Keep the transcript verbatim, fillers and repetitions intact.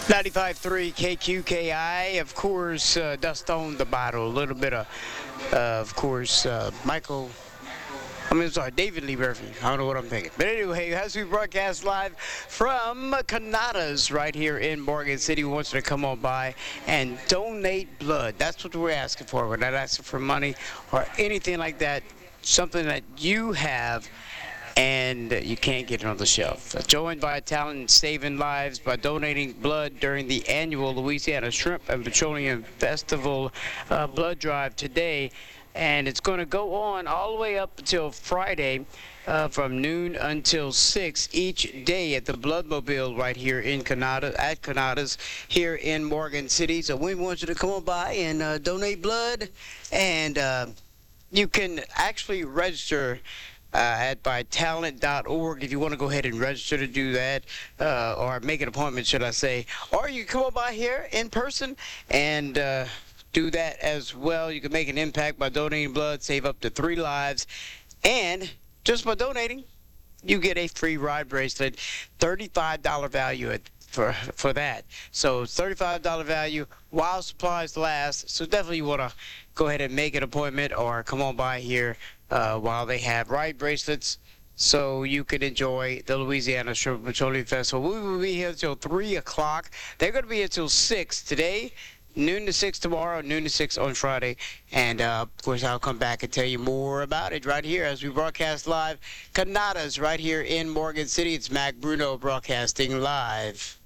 ninety-five point three K Q K I, of course, uh, Dust on the Bottle, a little bit of, uh, of course, uh, Michael, I mean, sorry, David Lee Murphy. I don't know what I'm thinking. But anyway, as we broadcast live from Canada's right here in Morgan City, we want you to come on by and donate blood. That's what we're asking for. We're not asking for money or anything like that. Something that you have and you can't get it on the shelf. Join Vitalant in saving lives by donating blood during the annual Louisiana Shrimp and Petroleum Festival uh, blood drive today. And it's going to go on all the way up until Friday uh, from noon until six each day at the Bloodmobile right here in Canada, at Canada's here in Morgan City. So we want you to come on by and uh, donate blood. And uh, you can actually register Uh, at vitalant dot org if you want to go ahead and register to do that, uh, or make an appointment, should I say. Or you can come on by here in person and uh, do that as well. You can make an impact by donating blood, save up to three lives, and just by donating, you get a free ride bracelet, thirty-five dollar value at for for that. So it's thirty-five dollar value while supplies last. So definitely you want to go ahead and make an appointment or come on by here uh, while they have ride bracelets so you can enjoy the Louisiana Shrimp and Petroleum Festival. We will be here until three o'clock. They're going to be here until six today, noon to six tomorrow, noon to six on Friday. And, uh, of course, I'll come back and tell you more about it right here as we broadcast live. Canada's right here in Morgan City. It's Mac Bruno broadcasting live.